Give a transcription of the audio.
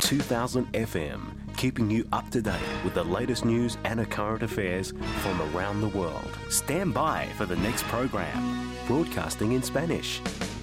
2000 FM, keeping you up to date with the latest news and current affairs from around the world. Stand by for the next program, broadcasting in Spanish.